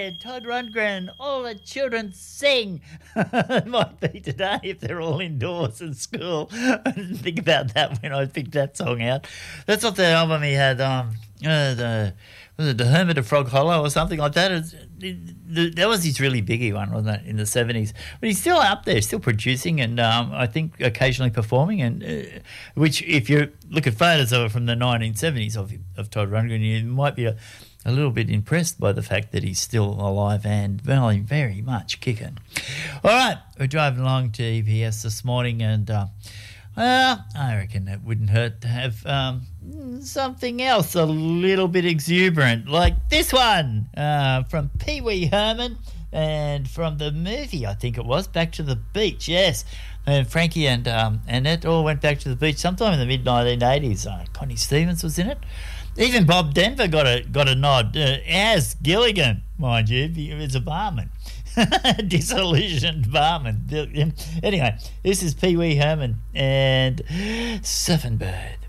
Todd Rundgren, all the children sing. It might be today if they're all indoors in school. I didn't think about that when I picked that song out. That's off the album he had, was it The Hermit of Frog Hollow or something like that? That was his really biggie one, wasn't it, in the 70s? But he's still up there, still producing and I think occasionally performing, and which if you look at photos of it from the 1970s of Todd Rundgren, you might be a little bit impressed by the fact that he's still alive and very, very much kicking. All right, we're driving along to EPS this morning and I reckon it wouldn't hurt to have something else a little bit exuberant, like this one from Pee Wee Herman and from the movie, I think it was, Back to the Beach, yes. And Frankie and Annette all went back to the beach sometime in the mid-1980s. Connie Stevens was in it. Even Bob Denver got a nod, as Gilligan, mind you, he was a barman. Disillusioned barman. Anyway, this is Pee Wee Herman and Surfing Bird.